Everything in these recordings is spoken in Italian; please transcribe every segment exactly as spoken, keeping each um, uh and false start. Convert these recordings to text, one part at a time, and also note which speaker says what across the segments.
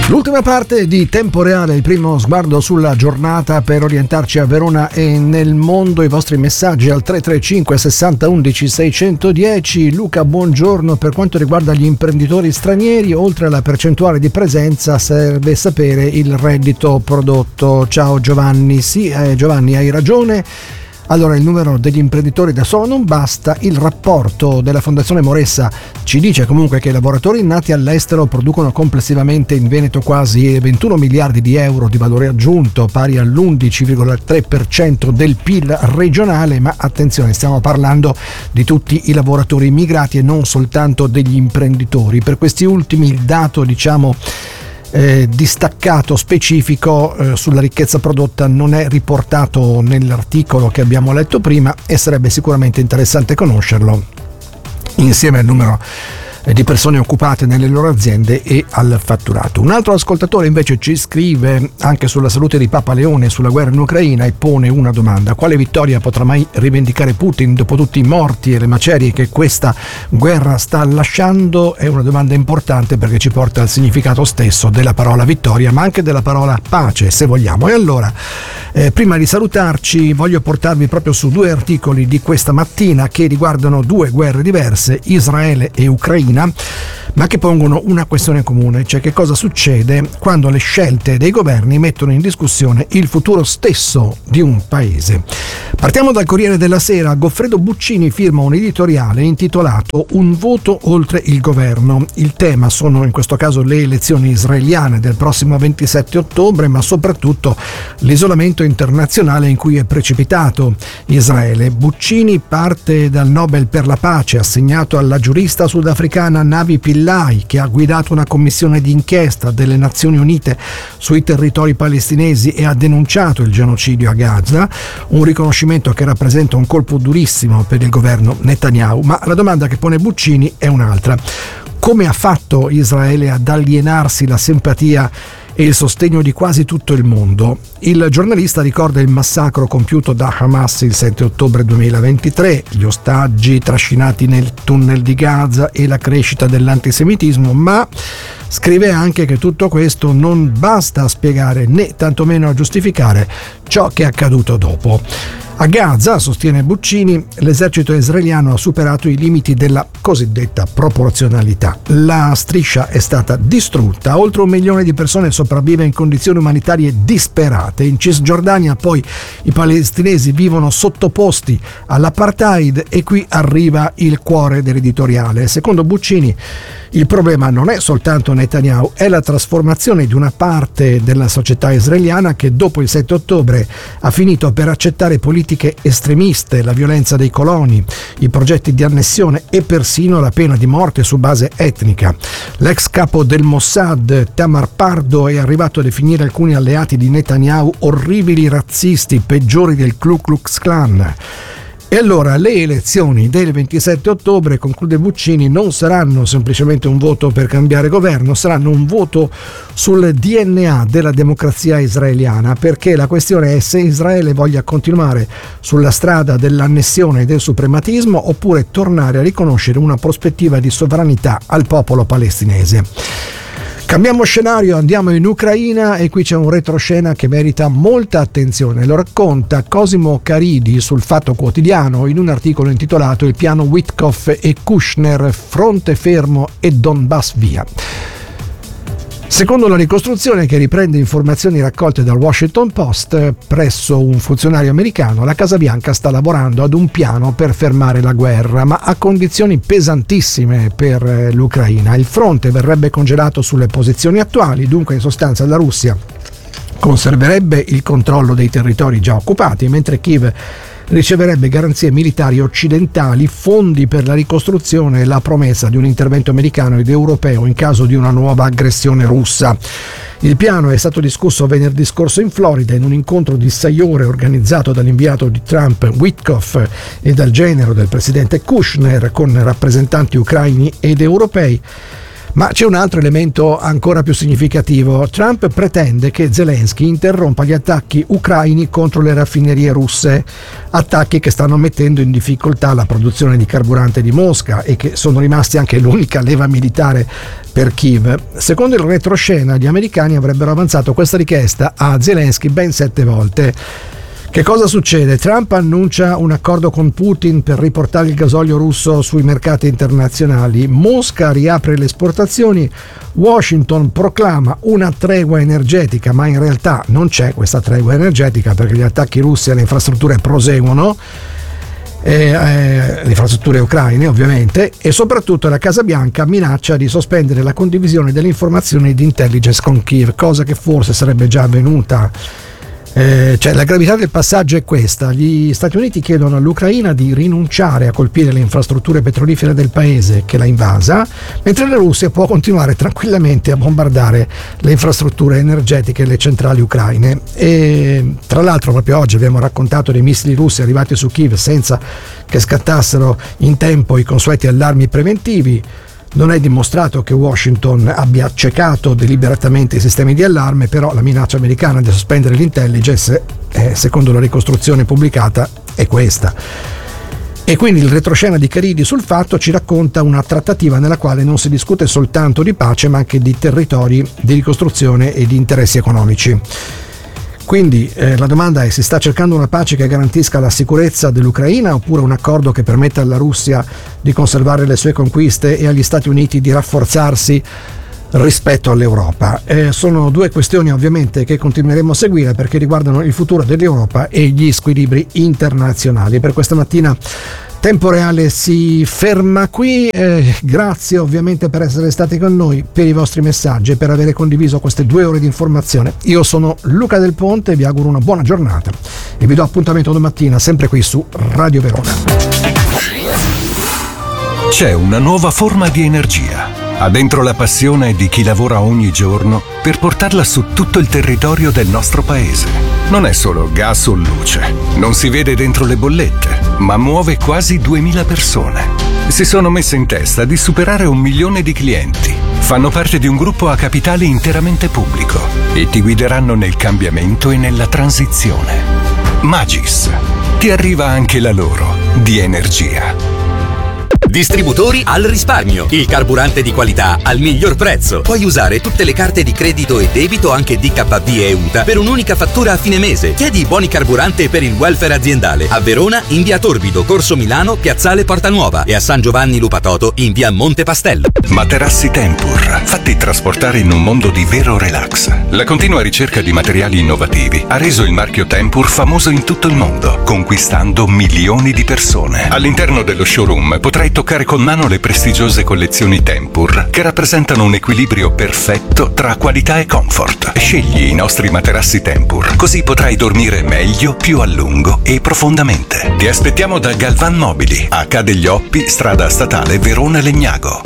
Speaker 1: L'ultima parte di Tempo Reale, il primo sguardo sulla giornata per orientarci a Verona e nel mondo. I vostri messaggi al tre tre cinque sessanta undici seicentodieci. Luca, buongiorno. Per quanto riguarda gli imprenditori stranieri, oltre alla percentuale di presenza serve sapere il reddito prodotto. Ciao Giovanni. Sì, eh, Giovanni, hai ragione. Allora, il numero degli imprenditori da solo non basta. Il rapporto della Fondazione Moressa ci dice comunque che i lavoratori nati all'estero producono complessivamente in Veneto quasi ventuno miliardi di euro di valore aggiunto, pari all'undici virgola tre per cento del P I L regionale, ma attenzione, stiamo parlando di tutti i lavoratori immigrati e non soltanto degli imprenditori. Per questi ultimi il dato, diciamo, Eh, distaccato specifico eh, sulla ricchezza prodotta non è riportato nell'articolo che abbiamo letto prima e sarebbe sicuramente interessante conoscerlo insieme al numero di persone occupate nelle loro aziende e al fatturato. Un altro ascoltatore invece ci scrive anche sulla salute di Papa Leone e sulla guerra in Ucraina e pone una domanda: quale vittoria potrà mai rivendicare Putin dopo tutti i morti e le macerie che questa guerra sta lasciando? È una domanda importante perché ci porta al significato stesso della parola vittoria, ma anche della parola pace, se vogliamo. E allora, eh, prima di salutarci, voglio portarvi proprio su due articoli di questa mattina che riguardano due guerre diverse, Israele e Ucraina, ma che pongono una questione comune, cioè che cosa succede quando le scelte dei governi mettono in discussione il futuro stesso di un paese. Partiamo dal Corriere della Sera. Goffredo Buccini firma un editoriale intitolato Un voto oltre il governo. Il tema sono in questo caso le elezioni israeliane del prossimo ventisette ottobre, ma soprattutto l'isolamento internazionale in cui è precipitato Israele. Buccini parte dal Nobel per la pace assegnato alla giurista sudafricana Navi Pillay, che ha guidato una commissione di inchiesta delle Nazioni Unite sui territori palestinesi e ha denunciato il genocidio a Gaza, un riconoscimento che rappresenta un colpo durissimo per il governo Netanyahu. Ma la domanda che pone Buccini è un'altra: come ha fatto Israele ad alienarsi la simpatia e il sostegno di quasi tutto il mondo? Il giornalista ricorda il massacro compiuto da Hamas il sette ottobre duemilaventitré, gli ostaggi trascinati nel tunnel di Gaza e la crescita dell'antisemitismo, ma scrive anche che tutto questo non basta a spiegare né tantomeno a giustificare ciò che è accaduto dopo. A Gaza, sostiene Buccini, l'esercito israeliano ha superato i limiti della cosiddetta proporzionalità. La striscia è stata distrutta, oltre un milione di persone sopravvive in condizioni umanitarie disperate. In Cisgiordania poi i palestinesi vivono sottoposti all'apartheid e qui arriva il cuore dell'editoriale. Secondo Buccini, il problema non è soltanto Netanyahu, è la trasformazione di una parte della società israeliana che dopo il sette ottobre ha finito per accettare politiche estremiste, la violenza dei coloni, i progetti di annessione e persino la pena di morte su base etnica. L'ex capo del Mossad, Tamar Pardo, è arrivato a definire alcuni alleati di Netanyahu orribili razzisti, peggiori del Ku Klux Klan. E allora le elezioni del ventisette ottobre, conclude Buccini, non saranno semplicemente un voto per cambiare governo, saranno un voto sul D N A della democrazia israeliana, perché la questione è se Israele voglia continuare sulla strada dell'annessione e del suprematismo oppure tornare a riconoscere una prospettiva di sovranità al popolo palestinese. Cambiamo scenario, andiamo in Ucraina e qui c'è un retroscena che merita molta attenzione. Lo racconta Cosimo Caridi sul Fatto Quotidiano in un articolo intitolato Il piano Witkoff e Kushner, fronte fermo e Donbass via. Secondo la ricostruzione, che riprende informazioni raccolte dal Washington Post, presso un funzionario americano, la Casa Bianca sta lavorando ad un piano per fermare la guerra, ma a condizioni pesantissime per l'Ucraina. Il fronte verrebbe congelato sulle posizioni attuali, dunque in sostanza la Russia conserverebbe il controllo dei territori già occupati, mentre Kiev riceverebbe garanzie militari occidentali, fondi per la ricostruzione e la promessa di un intervento americano ed europeo in caso di una nuova aggressione russa. Il piano è stato discusso venerdì scorso in Florida in un incontro di sei ore organizzato dall'inviato di Trump Witkoff e dal genero del presidente Kushner con rappresentanti ucraini ed europei. Ma c'è un altro elemento ancora più significativo. Trump pretende che Zelensky interrompa gli attacchi ucraini contro le raffinerie russe, attacchi che stanno mettendo in difficoltà la produzione di carburante di Mosca e che sono rimasti anche l'unica leva militare per Kiev. Secondo il retroscena, gli americani avrebbero avanzato questa richiesta a Zelensky ben sette volte. Che cosa succede? Trump annuncia un accordo con Putin per riportare il gasolio russo sui mercati internazionali. Mosca riapre le esportazioni. Washington proclama una tregua energetica, ma in realtà non c'è questa tregua energetica perché gli attacchi russi alle infrastrutture proseguono. Eh, eh, le infrastrutture ucraine ovviamente, e soprattutto la Casa Bianca minaccia di sospendere la condivisione delle informazioni di intelligence con Kiev, cosa che forse sarebbe già avvenuta. Eh, cioè, la gravità del passaggio è questa: gli Stati Uniti chiedono all'Ucraina di rinunciare a colpire le infrastrutture petrolifere del paese che l'ha invasa, mentre la Russia può continuare tranquillamente a bombardare le infrastrutture energetiche e le centrali ucraine. E tra l'altro proprio oggi abbiamo raccontato dei missili russi arrivati su Kiev senza che scattassero in tempo i consueti allarmi preventivi. Non è dimostrato che Washington abbia accecato deliberatamente i sistemi di allarme, però la minaccia americana di sospendere l'intelligence, eh, secondo la ricostruzione pubblicata, è questa. E quindi il retroscena di Caridi sul fatto ci racconta una trattativa nella quale non si discute soltanto di pace, ma anche di territori, di ricostruzione e di interessi economici. Quindi eh, la domanda è: si sta cercando una pace che garantisca la sicurezza dell'Ucraina oppure un accordo che permetta alla Russia di conservare le sue conquiste e agli Stati Uniti di rafforzarsi rispetto all'Europa? Eh, sono due questioni ovviamente che continueremo a seguire perché riguardano il futuro dell'Europa e gli squilibri internazionali. Per questa mattina Tempo Reale si ferma qui, eh, grazie ovviamente per essere stati con noi, per i vostri messaggi e per aver condiviso queste due ore di informazione. Io sono Luca Del Ponte, vi auguro una buona giornata e vi do appuntamento domattina sempre qui su Radio Verona.
Speaker 2: C'è una nuova forma di energia. Ha dentro la passione di chi lavora ogni giorno per portarla su tutto il territorio del nostro paese. Non è solo gas o luce, non si vede dentro le bollette, ma muove quasi duemila persone. Si sono messe in testa di superare un milione di clienti. Fanno parte di un gruppo a capitale interamente pubblico e ti guideranno nel cambiamento e nella transizione. Magis. Ti arriva anche la loro di energia.
Speaker 3: Distributori al risparmio. Il carburante di qualità al miglior prezzo. Puoi usare tutte le carte di credito e debito, anche D K B e U T A, per un'unica fattura a fine mese. Chiedi i buoni carburante per il welfare aziendale. A Verona in via Torbido, Corso Milano, Piazzale Porta Nuova, e a San Giovanni Lupatoto in via Monte Pastello.
Speaker 2: Materassi Tempur, fatti trasportare in un mondo di vero relax. La continua ricerca di materiali innovativi ha reso il marchio Tempur famoso in tutto il mondo, conquistando milioni di persone. All'interno dello showroom potrai toccare con mano le prestigiose collezioni Tempur, che rappresentano un equilibrio perfetto tra qualità e comfort. Scegli i nostri materassi Tempur, così potrai dormire meglio, più a lungo e profondamente. Ti aspettiamo da Galvan Mobili, H degli Oppi, strada statale Verona Legnago.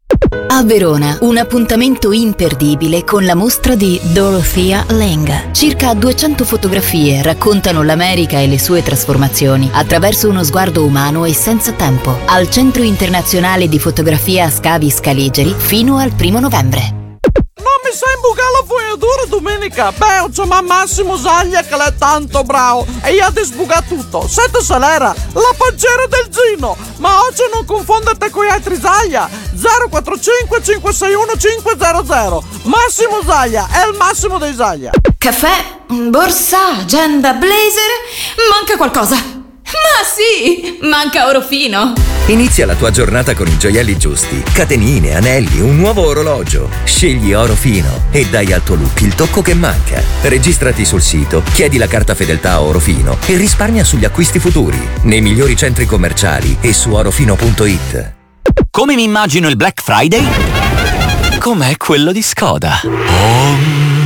Speaker 4: A Verona, un appuntamento imperdibile con la mostra di Dorothea Lange. Circa duecento fotografie raccontano l'America e le sue trasformazioni attraverso uno sguardo umano e senza tempo. Al Centro Internazionale di Fotografia Scavi Scaligeri fino al primo novembre.
Speaker 5: Non mi sai imbucare la fogliatura domenica? Beh, c'è ma Massimo Zaglia che l'è tanto bravo e gli ha di sbucare tutto. Sette Salera, la pancera del Gino. Ma oggi non confonderti con gli altri Zaglia. zero quattro cinque cinque sei uno cinque zero zero. Massimo Zaglia è il massimo dei Zaglia.
Speaker 6: Caffè, borsa, agenda, blazer, manca qualcosa. Ma sì, manca Orofino.
Speaker 7: Inizia la tua giornata con i gioielli giusti. Catenine, anelli, un nuovo orologio. Scegli Orofino e dai al tuo look il tocco che manca. Registrati sul sito, chiedi la carta fedeltà Orofino e risparmia sugli acquisti futuri nei migliori centri commerciali e su orofino punto it.
Speaker 8: Come mi immagino il Black Friday? Com'è quello di Skoda. Oh.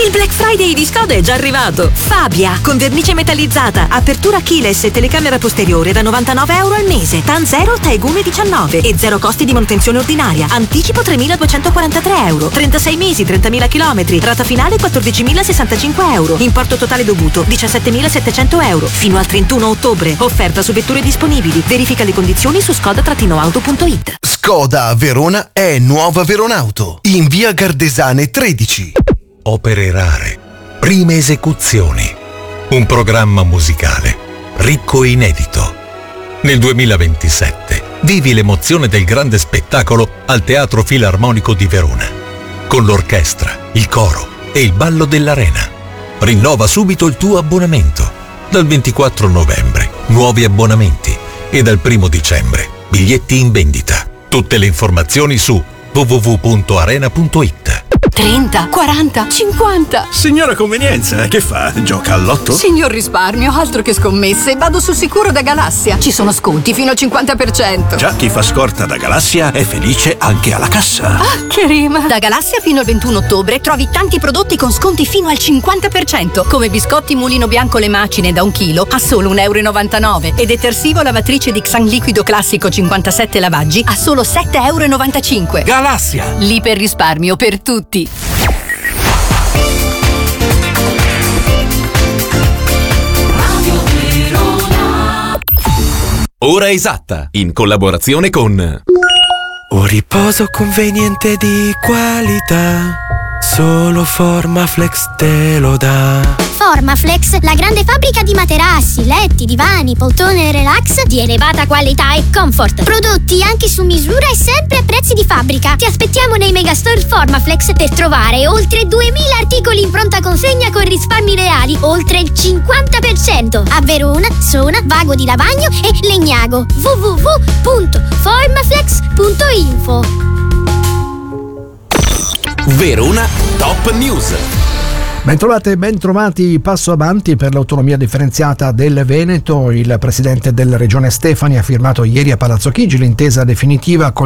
Speaker 8: Il Black Friday di Skoda è già arrivato. Fabia, con vernice metallizzata, apertura keyless e telecamera posteriore da novantanove euro al mese. TAN zero, Taigume diciannove e zero costi di manutenzione ordinaria. Anticipo tremiladuecentoquarantatré euro. trentasei mesi, trentamila chilometri. Rata finale quattordicimilasessantacinque euro. Importo totale dovuto diciassettemilasettecento euro. Fino al trentuno ottobre. Offerta su vetture disponibili. Verifica le condizioni su skoda auto punto it.
Speaker 9: Skoda a Verona è Nuova Veronauto, in via Gardesane tredici.
Speaker 10: Opere rare, prime esecuzioni, un programma musicale ricco e inedito. Nel duemilaventisette vivi l'emozione del grande spettacolo al Teatro Filarmonico di Verona, con l'orchestra, il coro e il ballo dell'Arena. Rinnova subito il tuo abbonamento. Dal ventiquattro novembre, nuovi abbonamenti e dal primo dicembre, biglietti in vendita. Tutte le informazioni su w w w punto arena punto it.
Speaker 11: trenta, quaranta, cinquanta.
Speaker 12: Signora convenienza, che fa? Gioca al lotto?
Speaker 11: Signor risparmio, altro che scommesse. Vado sul sicuro da Galassia. Ci sono sconti fino al cinquanta per cento.
Speaker 12: Già chi fa scorta da Galassia è felice anche alla cassa.
Speaker 11: Ah, che rima! Da Galassia fino al ventuno ottobre trovi tanti prodotti con sconti fino al cinquanta per cento. Come biscotti Mulino Bianco le macine da un chilo a solo un euro e novantanove. E detersivo lavatrice di Xan Liquido Classico cinquantasette lavaggi a solo sette euro e novantacinque.
Speaker 12: Galassia!
Speaker 11: L'iperrisparmio per tutti.
Speaker 3: Ora esatta, in collaborazione con
Speaker 13: Un riposo conveniente di qualità, solo Formaflex te lo dà.
Speaker 14: Formaflex, la grande fabbrica di materassi, letti, divani, poltrone e relax di elevata qualità e comfort. Prodotti anche su misura e sempre a prezzi di fabbrica. Ti aspettiamo nei megastore Formaflex per trovare oltre duemila articoli in pronta consegna con risparmi reali, oltre il cinquanta per cento. A Verona, Sona, Vago di Lavagno e Legnago. w w w punto formaflex punto info.
Speaker 3: Verona Top News.
Speaker 1: Bentrovate e bentrovati, passo avanti per l'autonomia differenziata del Veneto. Il presidente della regione Stefani ha firmato ieri a Palazzo Chigi l'intesa definitiva con